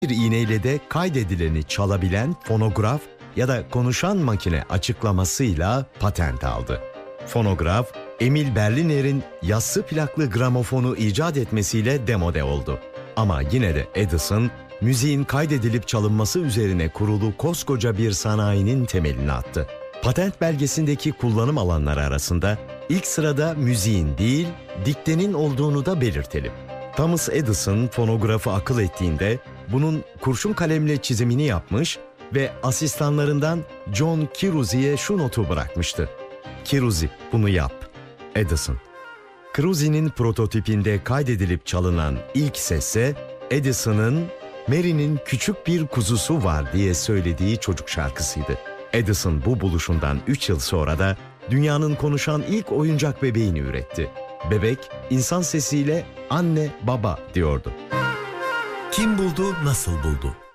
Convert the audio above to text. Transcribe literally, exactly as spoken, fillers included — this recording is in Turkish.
Bir iğneyle de kaydedileni çalabilen fonograf ya da konuşan makine açıklamasıyla patent aldı. Fonograf, Emil Berliner'in yassı plaklı gramofonu icat etmesiyle demode oldu. Ama yine de Edison, müziğin kaydedilip çalınması üzerine kurulu koskoca bir sanayinin temelini attı. Patent belgesindeki kullanım alanları arasında ilk sırada müziğin değil, diktenin olduğunu da belirtelim. Thomas Edison fonografı akıl ettiğinde bunun kurşun kalemle çizimini yapmış ve asistanlarından John Cruzi'ye şu notu bırakmıştı. Cruzi, bunu yap. Edison. Cruzi'nin prototipinde kaydedilip çalınan ilk sesse Edison'ın "Mary'nin küçük bir kuzusu var" diye söylediği çocuk şarkısıydı. Edison bu buluşundan üç yıl sonra da dünyanın konuşan ilk oyuncak bebeğini üretti. Bebek, insan sesiyle "anne, baba" diyordu. Kim buldu, nasıl buldu?